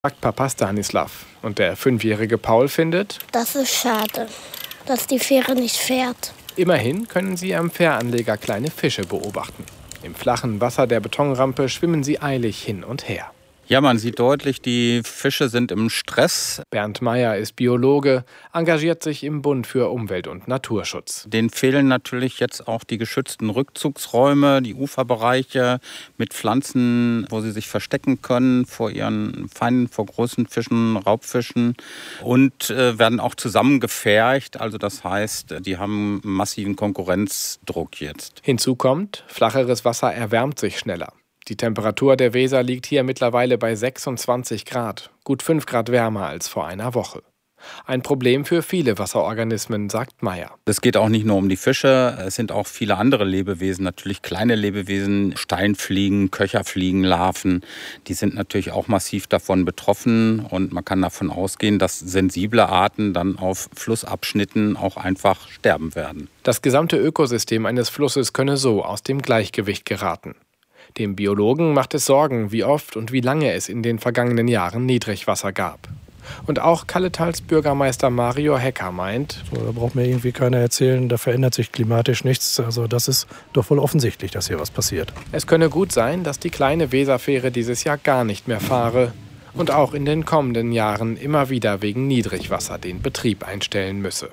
Sagt Papa Stanislav. Und der 5-jährige Paul findet: Das ist schade, dass die Fähre nicht fährt. Immerhin können sie am Fähranleger kleine Fische beobachten. Im flachen Wasser der Betonrampe schwimmen sie eilig hin und her. Ja, man sieht deutlich, die Fische sind im Stress. Bernd Meyer ist Biologe, engagiert sich im Bund für Umwelt- und Naturschutz. Denen fehlen natürlich jetzt auch die geschützten Rückzugsräume, die Uferbereiche mit Pflanzen, wo sie sich verstecken können vor ihren Feinden, vor großen Fischen, Raubfischen, und werden auch zusammengefercht. Also das heißt, die haben massiven Konkurrenzdruck jetzt. Hinzu kommt, flacheres Wasser erwärmt sich schneller. Die Temperatur der Weser liegt hier mittlerweile bei 26 Grad, gut 5 Grad wärmer als vor einer Woche. Ein Problem für viele Wasserorganismen, sagt Meyer. Es geht auch nicht nur um die Fische, es sind auch viele andere Lebewesen, natürlich kleine Lebewesen, Steinfliegen, Köcherfliegen, Larven. Die sind natürlich auch massiv davon betroffen und man kann davon ausgehen, dass sensible Arten dann auf Flussabschnitten auch einfach sterben werden. Das gesamte Ökosystem eines Flusses könne so aus dem Gleichgewicht geraten. Dem Biologen macht es Sorgen, wie oft und wie lange es in den vergangenen Jahren Niedrigwasser gab. Und auch Kalletals Bürgermeister Mario Hecker meint: Da braucht mir irgendwie keiner erzählen, da verändert sich klimatisch nichts. Also das ist doch wohl offensichtlich, dass hier was passiert. Es könne gut sein, dass die kleine Weserfähre dieses Jahr gar nicht mehr fahre und auch in den kommenden Jahren immer wieder wegen Niedrigwasser den Betrieb einstellen müsse.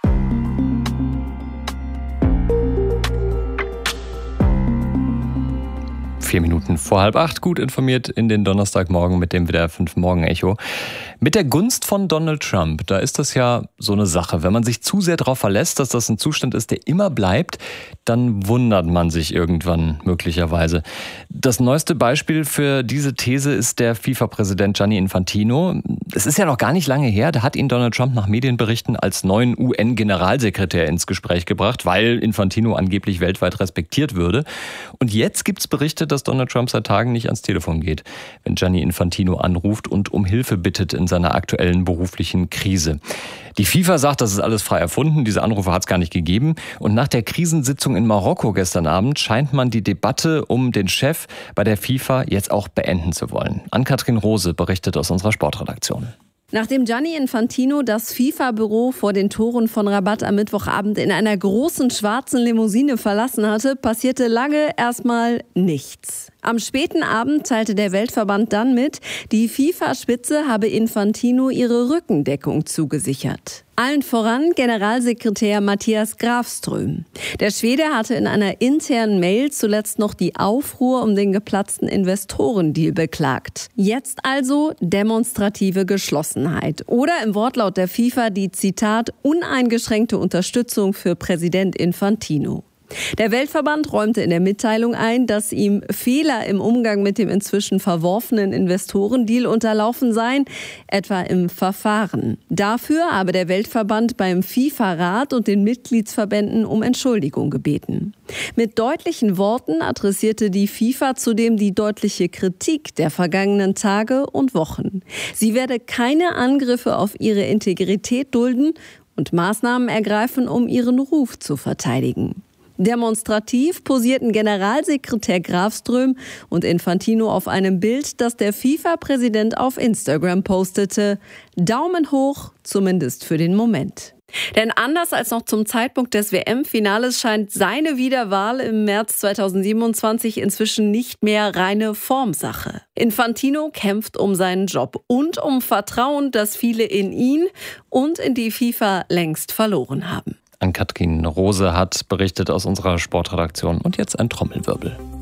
4 Minuten vor 7:30, gut informiert in den Donnerstagmorgen mit dem WDR 5 Morgen-Echo. Mit der Gunst von Donald Trump, da ist das ja so eine Sache. Wenn man sich zu sehr darauf verlässt, dass das ein Zustand ist, der immer bleibt, dann wundert man sich irgendwann möglicherweise. Das neueste Beispiel für diese These ist der FIFA-Präsident Gianni Infantino. Es ist ja noch gar nicht lange her, da hat ihn Donald Trump nach Medienberichten als neuen UN-Generalsekretär ins Gespräch gebracht, weil Infantino angeblich weltweit respektiert würde. Und jetzt gibt es Berichte, dass Donald Trump seit Tagen nicht ans Telefon geht, wenn Gianni Infantino anruft und um Hilfe bittet in seiner aktuellen beruflichen Krise. Die FIFA sagt, das ist alles frei erfunden, diese Anrufe hat es gar nicht gegeben. Und nach der Krisensitzung in Marokko gestern Abend scheint man die Debatte um den Chef bei der FIFA jetzt auch beenden zu wollen. Ann-Kathrin Rose berichtet aus unserer Sportredaktion. Nachdem Gianni Infantino das FIFA-Büro vor den Toren von Rabat am Mittwochabend in einer großen schwarzen Limousine verlassen hatte, passierte lange erstmal nichts. Am späten Abend teilte der Weltverband dann mit, die FIFA-Spitze habe Infantino ihre Rückendeckung zugesichert. Allen voran Generalsekretär Mattias Grafström. Der Schwede hatte in einer internen Mail zuletzt noch die Aufruhr um den geplatzten Investorendeal beklagt. Jetzt also demonstrative Geschlossenheit. Oder im Wortlaut der FIFA die, Zitat, uneingeschränkte Unterstützung für Präsident Infantino. Der Weltverband räumte in der Mitteilung ein, dass ihm Fehler im Umgang mit dem inzwischen verworfenen Investorendeal unterlaufen seien, etwa im Verfahren. Dafür habe der Weltverband beim FIFA-Rat und den Mitgliedsverbänden um Entschuldigung gebeten. Mit deutlichen Worten adressierte die FIFA zudem die deutliche Kritik der vergangenen Tage und Wochen. Sie werde keine Angriffe auf ihre Integrität dulden und Maßnahmen ergreifen, um ihren Ruf zu verteidigen. Demonstrativ posierten Generalsekretär Grafström und Infantino auf einem Bild, das der FIFA-Präsident auf Instagram postete. Daumen hoch, zumindest für den Moment. Denn anders als noch zum Zeitpunkt des WM-Finales scheint seine Wiederwahl im März 2027 inzwischen nicht mehr reine Formsache. Infantino kämpft um seinen Job und um Vertrauen, das viele in ihn und in die FIFA längst verloren haben. Ann-Kathrin Rose hat berichtet aus unserer Sportredaktion. Und jetzt ein Trommelwirbel.